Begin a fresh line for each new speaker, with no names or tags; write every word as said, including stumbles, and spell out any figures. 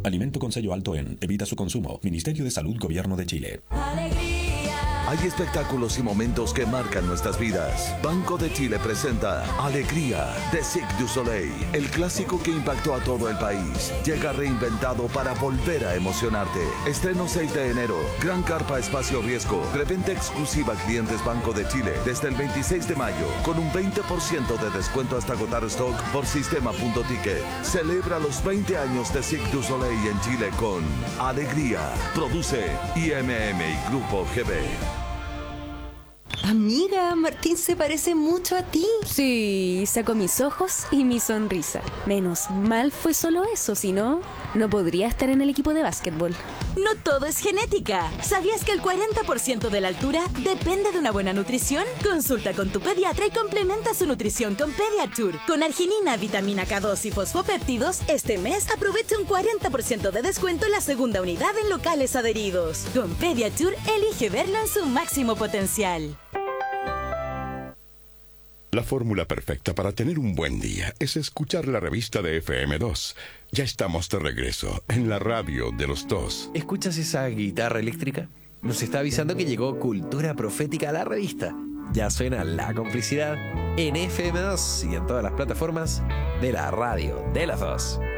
Alimento con sello alto en. Evita su consumo. Ministerio de Salud, Gobierno de Chile.
Hay espectáculos y momentos que marcan nuestras vidas. Banco de Chile presenta Alegría de Cirque du Soleil, el clásico que impactó a todo el país. Llega reinventado para volver a emocionarte. Estreno seis de enero. Gran carpa espacio riesgo. Preventa exclusiva a clientes Banco de Chile desde el veintiséis de mayo con un veinte por ciento de descuento hasta agotar stock por sistema.ticket. Celebra los veinte años de Cirque du Soleil en Chile con Alegría. Produce I M M y Grupo G B.
Amiga, Martín se parece mucho a ti.
Sí, sacó mis ojos y mi sonrisa. Menos mal fue solo eso, si no, no podría estar en el equipo de básquetbol.
No todo es genética. ¿Sabías que el cuarenta por ciento de la altura depende de una buena nutrición? Consulta con tu pediatra y complementa su nutrición con Pediature. Con arginina, vitamina K dos y fosfopéptidos, este mes aprovecha un cuarenta por ciento de descuento en la segunda unidad en locales adheridos. Con Pediature, elige verlo en su máximo potencial.
La fórmula perfecta para tener un buen día es escuchar la revista de F M dos. Ya estamos de regreso en la radio de los dos.
¿Escuchas esa guitarra eléctrica? Nos está avisando que llegó Cultura Profética a la revista. Ya suena La Complicidad en F M dos y en todas las plataformas de la radio de los dos.